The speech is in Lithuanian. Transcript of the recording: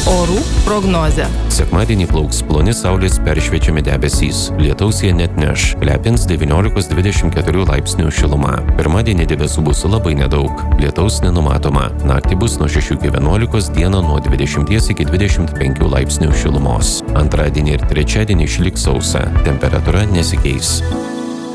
Orų prognozė. Sekmadienį plauks ploni saulės peršviečiami debesys. Lietaus jie netneš. Lepins 19-24 laipsnių šiluma. Pirmadienį debesų bus labai nedaug. Lietaus nenumatoma. Naktį bus nuo 6 iki 11, dieną nuo 20 iki 25 laipsnių šilumos. Antradienį ir trečiadienį išliks sausa. Temperatūra nesikeis.